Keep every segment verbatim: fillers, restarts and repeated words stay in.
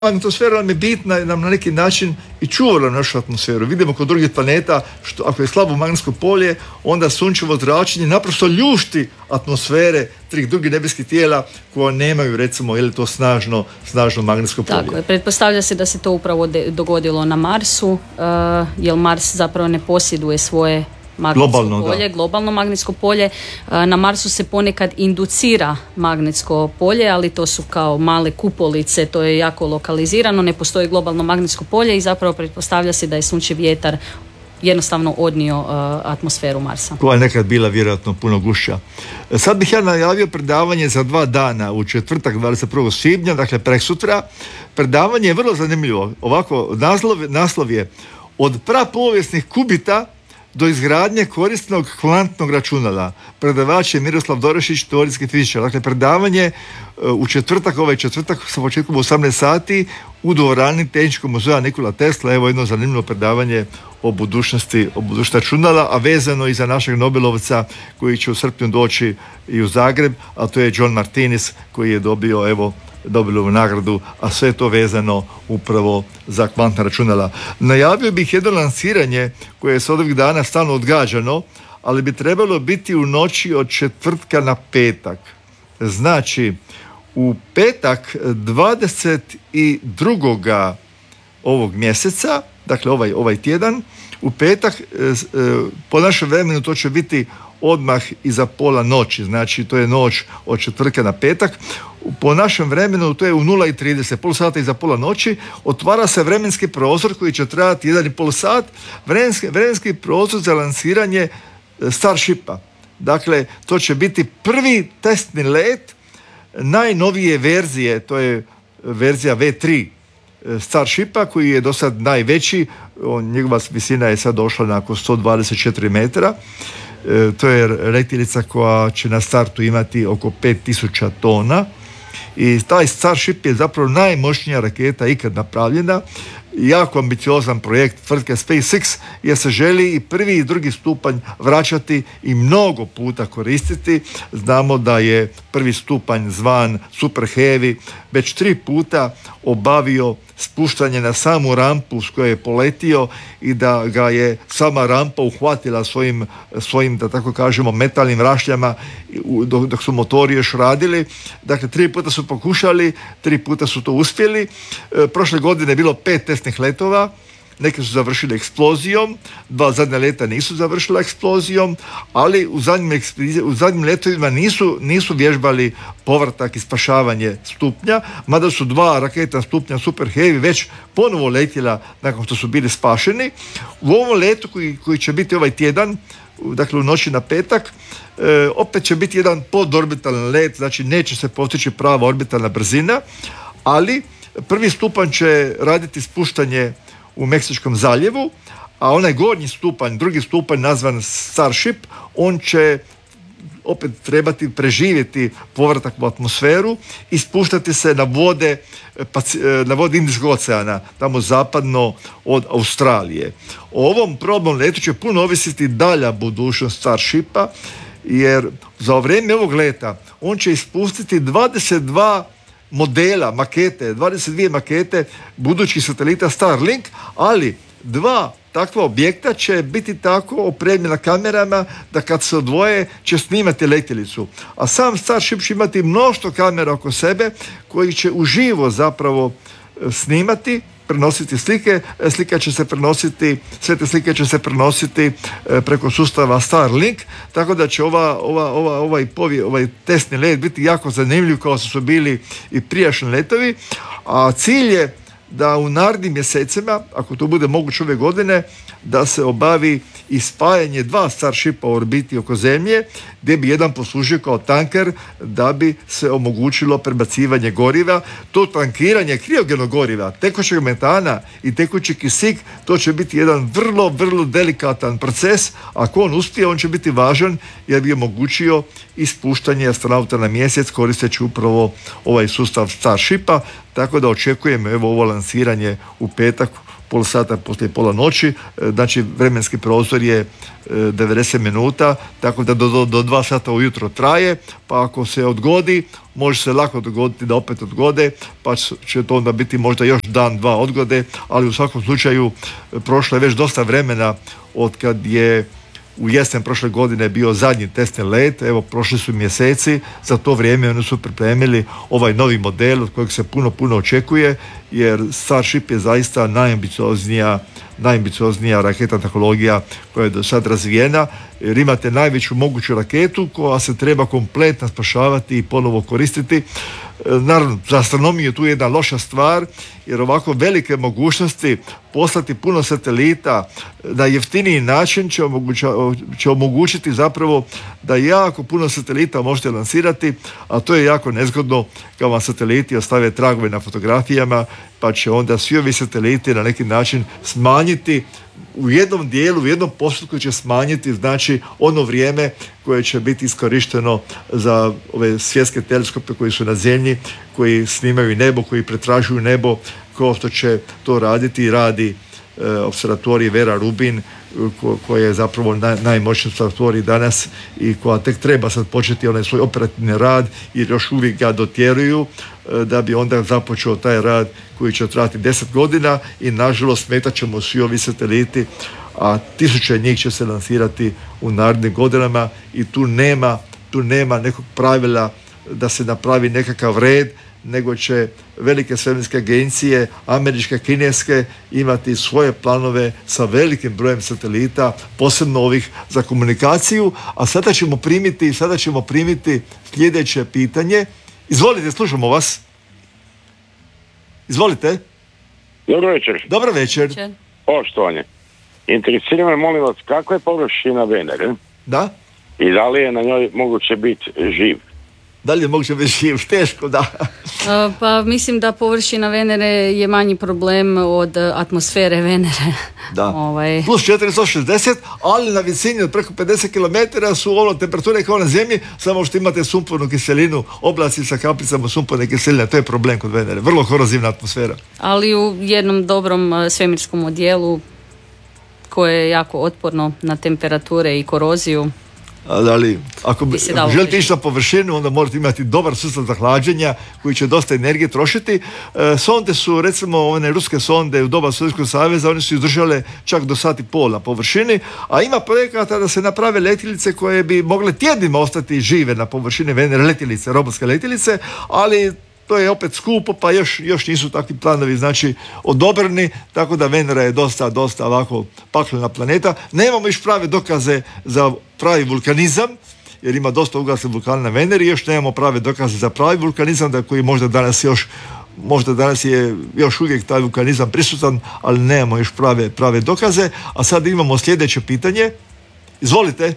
magnetosfera nam je bitna i nam na neki način i čuvala našu atmosferu. Vidimo kod drugih planeta, što ako je slabo magnetsko polje, onda sunčevo zračenje naprosto ljušti atmosfere tih drugih nebeskih tijela koja nemaju, recimo, je li to snažno, snažno magnetsko polje. Tako je. Pretpostavlja se da se to upravo de- dogodilo na Marsu, uh, jer Mars zapravo ne posjeduje svoje magnetsko globalno, polje, da. globalno magnetsko polje. Na Marsu se ponekad inducira magnetsko polje, ali to su kao male kupolice, to je jako lokalizirano, ne postoji globalno magnetsko polje i zapravo pretpostavlja se da je sunčev vjetar jednostavno odnio uh, atmosferu Marsa. Koja je nekad bila vjerojatno puno gušća. Sad bih ja najavio predavanje za dva dana, u četvrtak dvadeset prvog svibnja, dakle preksutra. Predavanje je vrlo zanimljivo. Ovako, naslov, naslov je Od prapovijesnih kubita do izgradnje korisnog kvantnog računala. Predavač je Miroslav Dorešić, teorijski fizičar. Dakle, predavanje u četvrtak, ovaj četvrtak sa početkom u osamnaest sati u dvorani Tehničkog muzeja Nikola Tesla. Evo jedno zanimljivo predavanje o budućnosti, o budućnosti računala, a vezano i za našeg Nobelovca koji će u srpnju doći i u Zagreb, a to je John Martinis koji je dobio, evo, Nobelovu nagradu, a sve je to vezano upravo za kvantna računala. Najavio bih jedno lansiranje koje je s ovih dana stalno odgađano, ali bi trebalo biti u noći od četvrtka na petak. Znači, u petak dvadeset drugog ovog mjeseca, dakle ovaj, ovaj tjedan, u petak po našem vremenu to će biti odmah iza pola noći, znači to je noć od četvrtka na petak. Po našem vremenu to je u nula i trideset, pol sata iza pola noći, otvara se vremenski prozor koji će trajati jedan i pol sat, vremenski, vremenski prozor za lansiranje Starshipa. Dakle, to će biti prvi testni let najnovije verzije, to je verzija ve tri Starshipa koji je do sad najveći, njegova visina je sad došla na oko sto dvadeset četiri metra. E, to je letjelica koja će na startu imati oko pet tisuća tona i taj Starship je zapravo najmoćnija raketa ikad napravljena, jako ambiciozan projekt tvrtke SpaceX, jer se želi i prvi i drugi stupanj vraćati i mnogo puta koristiti. Znamo da je prvi stupanj zvan Super Heavy već tri puta obavio spuštanje na samu rampu s kojoj je poletio i da ga je sama rampa uhvatila svojim, svojim da tako kažemo, metalnim rašljama dok, dok su motori još radili. Dakle, tri puta su pokušali, tri puta su to uspjeli. E, prošle godine je bilo pet testnih letova, neke su završile eksplozijom, dva zadnja leta nisu završila eksplozijom, ali u zadnjim, u zadnjim letovima nisu, nisu vježbali povratak i spašavanje stupnja, mada su dva raketna stupnja Super Heavy već ponovo letjela nakon što su bili spašeni. U ovom letu koji, koji će biti ovaj tjedan, dakle u noći na petak, e, opet će biti jedan podorbitalan let, znači neće se postići prava orbitalna brzina, ali prvi stupanj će raditi spuštanje u Meksičkom zaljevu, a onaj gornji stupanj, drugi stupanj nazvan Starship, on će opet trebati preživjeti povratak u atmosferu i spuštati se na vode, na vode Indijskog oceana, tamo zapadno od Australije. O ovom probnom letu će puno ovisiti dalja budućnost Starshipa, jer za vrijeme ovog leta on će ispustiti dvadeset dva modela, makete, dvadeset dvije makete budućih satelita Starlink, ali dva takva objekta će biti tako opremljena kamerama da kad se odvoje će snimati letjelicu. A sam Starship će imati mnoštvo kamera oko sebe koji će uživo zapravo snimati, prenositi slike, slika će se prenositi, sve te slike će se prenositi preko sustava Starlink, tako da će ova, ova, ova, ovaj, povije, ovaj testni let biti jako zanimljiv kao što su bili i prijašnji letovi, a cilj je da u narednim mjesecima, ako to bude moguće ove godine, da se obavi i spajanje dva Starshipa u orbiti oko Zemlje, gdje bi jedan poslužio kao tanker da bi se omogućilo prebacivanje goriva. To tankiranje kriogenog goriva, tekućeg metana i tekući kisik, to će biti jedan vrlo, vrlo delikatan proces. Ako on uspije, on će biti važan jer bi omogućio ispuštanje astronauta na mjesec koristeći upravo ovaj sustav Starshipa. Tako da očekujem evo ovo lansiranje u petak pol sata poslije pola noći, znači vremenski prostor je devedeset minuta, tako da do, do, do dva sata ujutro traje, pa ako se odgodi, može se lako dogoditi da opet odgode, pa će to onda biti možda još dan, dva odgode, ali u svakom slučaju prošlo je već dosta vremena od kad je u jesen prošle godine bio zadnji testni let, evo prošli su mjeseci, za to vrijeme oni su pripremili ovaj novi model od kojeg se puno, puno očekuje, jer Starship je zaista najambicioznija, najambicioznija raketna tehnologija koja je do sad razvijena, jer imate najveću moguću raketu koja se treba kompletno spašavati i ponovo koristiti. Naravno, za astronomiju je tu jedna loša stvar, jer ovako velike mogućnosti poslati puno satelita na jeftiniji način će, omoguća, će omogućiti zapravo da jako puno satelita možete lansirati, a to je jako nezgodno kao vam sateliti ostave tragove na fotografijama, pa će onda svi ovi sateliti na neki način smanjiti u jednom dijelu, u jednom postotku će smanjiti znači ono vrijeme koje će biti iskorišteno za ove svjetske teleskope koji su na zemlji, koji snimaju nebo, koji pretražuju nebo, kao što će to raditi i radi e, observatorij Vera Rubin, ko, koja je zapravo naj, najmoćniji observatorij danas i koja tek treba sad početi onaj svoj operativni rad, jer još uvijek ga dotjeruju, e, da bi onda započeo taj rad koji će trajati deset godina i nažalost smetat ćemo svi ovi sateliti, a tisuće njih će se lansirati u narednim godinama i tu nema, tu nema nekog pravila da se napravi nekakav red, nego će velike svemirske agencije, američke, kineske, imati svoje planove sa velikim brojem satelita, posebno ovih za komunikaciju, a sada ćemo primiti, sada ćemo primiti sljedeće pitanje. Izvolite, slušamo vas. Izvolite. Dobro večer. Dobro večer. Poštovanje. Interesira me, molim vas, kakva je površina Venere? Da. I da li je na njoj moguće biti živ? Da li je moguće biti živ? Teško, da. Uh, pa mislim da površina Venere je manji problem od atmosfere Venere. Da. ovaj. Plus četiristo šezdeset, ali na visini od preko pedeset kilometara su ono temperature kao na zemlji, samo što imate sumpornu kiselinu, oblaci sa kaplicama sumporne kiseline, to je problem kod Venere. Vrlo korozivna atmosfera. Ali u jednom dobrom svemirskom odijelu koje je jako otporno na temperature i koroziju. Ali ako, bi, ako želite ići na površinu, onda morate imati dobar sustav zahlađenja koji će dosta energije trošiti. E, sonde su, recimo one ruske sonde u doba Sovjetskog saveza, one su izdržale čak do sat i pol na površini, a ima projekata da se naprave letjelice koje bi mogle tjednima ostati žive na površini Venere, letjelice, robotske letjelice, ali to je opet skupo, pa još, još nisu takvi planovi znači odobreni, tako da Venera je dosta, dosta ovako paklena planeta. Nemamo još prave dokaze za pravi vulkanizam, jer ima dosta ugasnih vulkana na Veneri, još nemamo prave dokaze za pravi vulkanizam, da koji možda danas još možda danas je još uvijek taj vulkanizam prisutan, ali nemamo još prave, prave dokaze. A sad imamo sljedeće pitanje. Izvolite.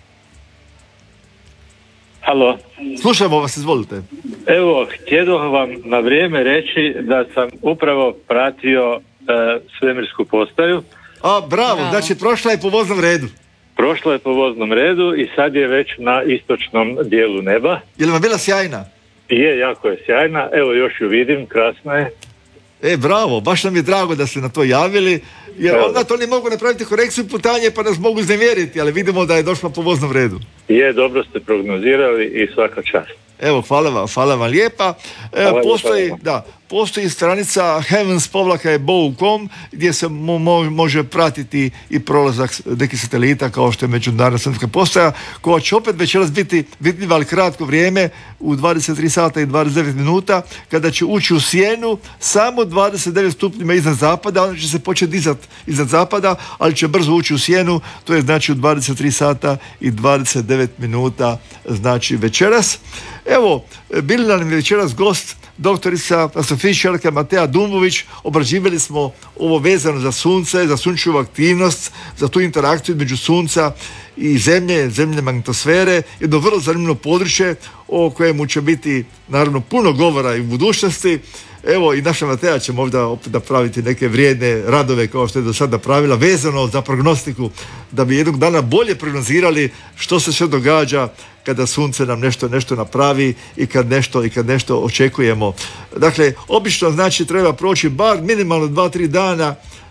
Halo. Slušamo vas, izvolite. Evo, htjedo vam na vrijeme reći da sam upravo pratio e, svemirsku postaju. A, bravo, bravo, znači prošla je po voznom redu. Prošla je po voznom redu i sad je već na istočnom dijelu neba. Je li vam bila sjajna? Je, jako je sjajna. Evo, još ju vidim, krasna je. E, bravo, baš nam je drago da ste na to javili, jer onda to oni mogu napraviti korekciju putanje pa nas mogu iznevjeriti, ali vidimo da je došla po voznom redu. Je, dobro ste prognozirali i svaka čast. Evo, hvala vam, hvala vam lijepa. E, postoji, da, postoji stranica heavens povlaka je bow dot com gdje se mo, mo, može pratiti i prolazak nekih satelita kao što je Međunarodna svemirska postaja, koja će opet večeras biti vidljiva, ali kratko vrijeme, u dvadeset tri sata i dvadeset devet minuta, kada će ući u sjenu samo dvadeset devet stupnjima iznad zapada, onda će se početi dizati iznad zapada, ali će brzo ući u sjenu, to je znači u dvadeset tri sata i dvadeset devet minuta, znači večeras. Evo, bili nam je večeras gost doktorica astrofizičarka Matea Dumbović. Obrađivali smo ovo vezano za sunce, za sunčevu aktivnost, za tu interakciju između sunca i zemlje, zemljne magnetosfere, jedno vrlo zanimljivo područje o kojemu će biti naravno puno govora i u budućnosti. Evo, i naša Matea će možda opet napraviti neke vrijedne radove kao što je do sada napravila vezano za prognostiku, da bi jednog dana bolje prognozirali što se sve događa kada sunce nam nešto nešto napravi i kad nešto i kad nešto očekujemo. Dakle, obično znači treba proći bar minimalno dva tri dana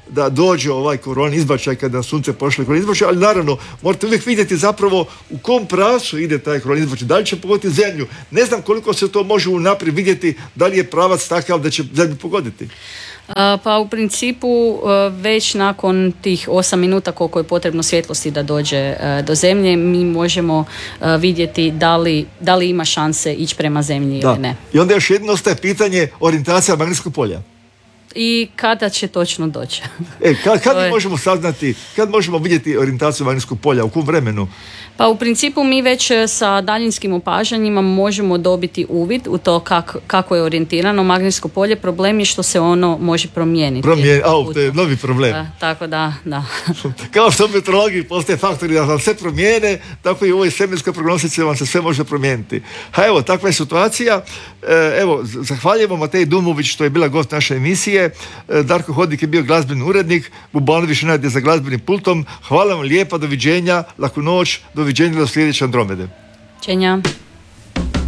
da dođe ovaj korona izbačaj kada sunce pošle korona izbačaj, ali naravno morate uvijek vidjeti zapravo u kom pravcu ide taj korona izbačaj, da li će pogoditi zemlju. Ne znam koliko se to može unaprijed vidjeti, da li je pravac takav da će zemlju pogoditi. Pa u principu već nakon tih osam minuta koliko je potrebno svjetlosti da dođe do zemlje, mi možemo vidjeti da li, da li ima šanse ići prema zemlji da. ili ne. I onda još jedno ostaje pitanje orijentacija magnetskog polja. I kada će točno doći? E, kad, kad je... možemo saznati, kad možemo vidjeti orijentaciju magnetskog polja, u kom vremenu? Pa u principu mi već sa daljinskim opažanjima možemo dobiti uvid u to kak, kako je orijentirano magnetsko polje. Problem je što se ono može promijeniti. Promijeni, au, to je novi problem. Da, tako da, da. Kao što u meteorologiji postoje faktori da vam sve promijene, tako i u ovoj svemirskoj prognostici vam se sve može promijeniti. Ha evo, takva je situacija. E, evo, zahvaljujemo Mateji Dumović što je bila gost naše emisije. E, Darko Hodnik je bio glazbeni urednik, Bubanović Nenad je za glazbenim pultom. Hvala vam lijepa, doviđenja, laku noć, doviđenja do sljedeće Andromede. Čenja.